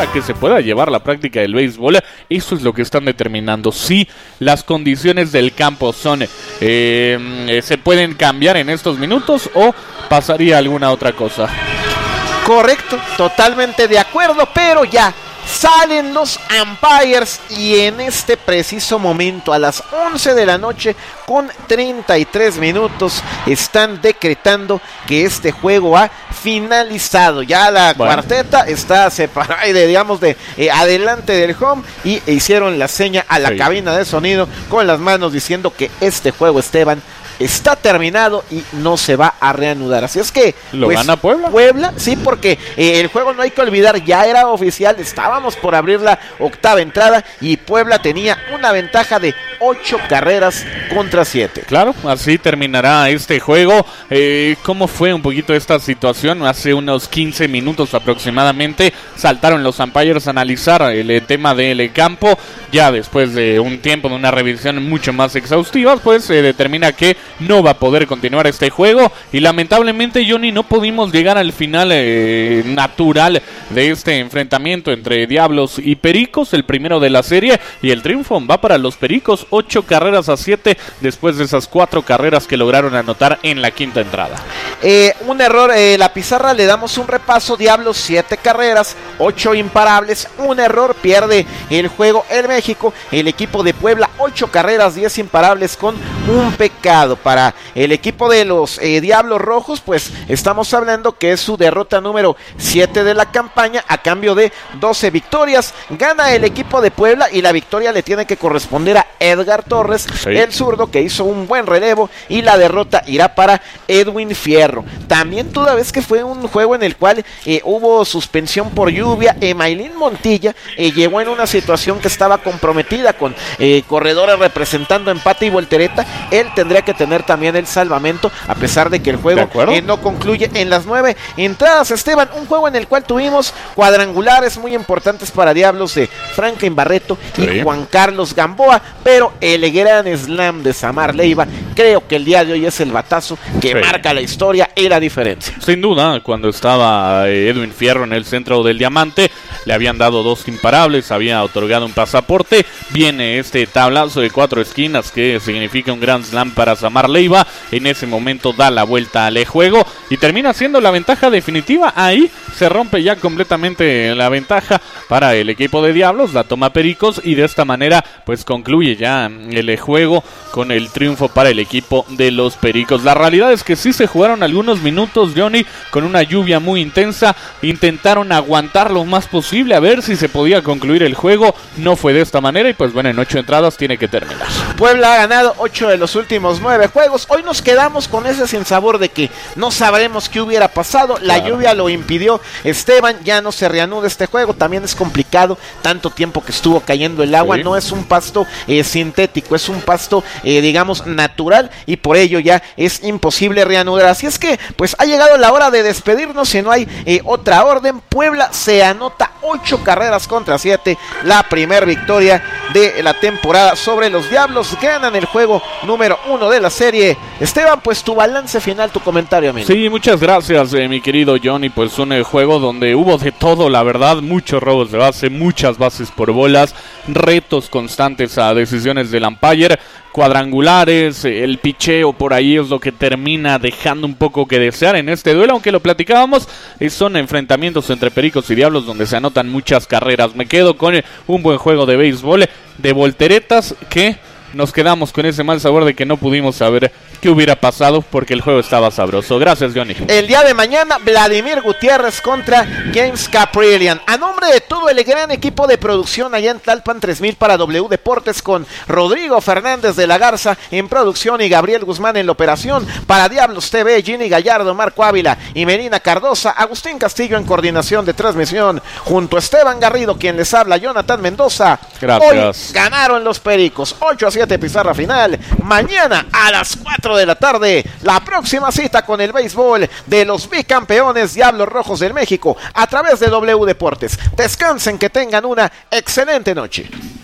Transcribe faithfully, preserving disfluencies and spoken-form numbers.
para que se pueda llevar la práctica del béisbol. Eso es lo que están determinando. Si las condiciones del campo son eh, se pueden cambiar en estos minutos o pasaría alguna otra cosa. Correcto, totalmente de acuerdo, pero ya salen los umpires y en este preciso momento a las once de la noche con treinta y tres minutos están decretando que este juego ha finalizado. Ya la bueno. cuarteta está separada, digamos, de eh, adelante del home y e hicieron la seña a la sí. cabina de sonido con las manos diciendo que este juego, Esteban, está terminado y no se va a reanudar. Así es que ¿Lo pues, gana Puebla? Puebla, sí, porque eh, el juego no hay que olvidar, ya era oficial, estábamos por abrir la octava entrada y Puebla tenía una ventaja de ocho carreras contra siete. Claro, así terminará este juego. Eh, ¿Cómo fue un poquito esta situación? Hace unos quince minutos aproximadamente saltaron los umpires a analizar el, el tema del campo. Ya después de un tiempo de una revisión mucho más exhaustiva, pues se eh, determina que no va a poder continuar este juego y lamentablemente, Johnny, no pudimos llegar al final eh, natural de este enfrentamiento entre Diablos y Pericos, el primero de la serie, y el triunfo va para los Pericos, ocho carreras a siete después de esas cuatro carreras que lograron anotar en la quinta entrada. Eh, un error, eh, la pizarra, le damos un repaso. Diablos siete carreras, ocho imparables, un error, pierde el juego el México. El equipo de Puebla, ocho carreras, diez imparables con un pecado. Para el equipo de los eh, Diablos Rojos, pues estamos hablando que es su derrota número siete de la campaña a cambio de doce victorias. Gana el equipo de Puebla y la victoria le tiene que corresponder a Edgar Torres, sí. el zurdo, que hizo un buen relevo, y la derrota irá para Edwin Fierro. También toda vez que fue un juego en el cual eh, hubo suspensión por lluvia, Emailín Montilla eh, llegó en una situación que estaba comprometida con eh, corredores representando empate y voltereta. Él tendría que tener también el salvamento, a pesar de que el juego eh, no concluye en las nueve entradas. Esteban, un juego en el cual tuvimos cuadrangulares muy importantes para Diablos de Franklin Barreto y sí. Juan Carlos Gamboa, pero el gran slam de Samar Leiva, creo que el día de hoy es el batazo que sí. marca la historia y la diferencia. Sin duda, cuando estaba Edwin Fierro en el centro del diamante, le habían dado dos imparables, había otorgado un pasaporte, viene este tablazo de cuatro esquinas que significa un gran slam para Samar Leiva, en ese momento da la vuelta al juego y termina siendo la ventaja definitiva. Ahí se rompe ya completamente la ventaja para el equipo de Diablos, la toma Pericos y de esta manera pues concluye ya el juego con el triunfo para el equipo de los Pericos. La realidad es que sí se jugaron algunos minutos, Johnny, con una lluvia muy intensa, intentaron aguantar lo más posible a ver si se podía concluir el juego, no fue de esta manera y pues bueno, en ocho entradas tiene que terminar. Puebla ha ganado ocho de los últimos nueve juegos. Hoy nos quedamos con ese sinsabor de que no sabremos qué hubiera pasado. La claro. lluvia lo impidió. Esteban, ya no se reanuda este juego. También es complicado, tanto tiempo que estuvo cayendo el agua. Sí. No es un pasto eh, sintético, es un pasto, eh, digamos, natural, y por ello ya es imposible reanudar. Así es que, pues ha llegado la hora de despedirnos. Si no hay eh, otra orden, Puebla se anota ocho carreras contra siete. La primer victoria de la temporada sobre los Diablos. Ganan el juego número uno de la serie. Esteban, pues tu balance final, tu comentario, amigo. Sí, muchas gracias, eh, mi querido Johnny. Pues un eh, juego donde hubo de todo, la verdad, muchos robos de base, muchas bases por bolas, retos constantes a decisiones del umpire, cuadrangulares, eh, el picheo por ahí es lo que termina dejando un poco que desear en este duelo, aunque lo platicábamos, eh, son enfrentamientos entre Pericos y Diablos donde se anotan muchas carreras. Me quedo con eh, un buen juego de béisbol, de volteretas, que nos quedamos con ese mal sabor de que no pudimos saber qué hubiera pasado porque el juego estaba sabroso. Gracias, Johnny. El día de mañana, Vladimir Gutiérrez contra James Caprillion. A nombre de todo el gran equipo de producción allá en Tlalpan tres mil para W Deportes, con Rodrigo Fernández de la Garza en producción y Gabriel Guzmán en la operación. Para Diablos T V, Ginny Gallardo, Marco Ávila y Melina Cardosa, Agustín Castillo en coordinación de transmisión, junto a Esteban Garrido, quien les habla, Jonathan Mendoza. Gracias. Hoy ganaron los Pericos, ocho a siete pizarra final. Mañana a las cuatro de la tarde, la próxima cita con el béisbol de los bicampeones Diablos Rojos del México a través de W Deportes. Descansen, que tengan una excelente noche.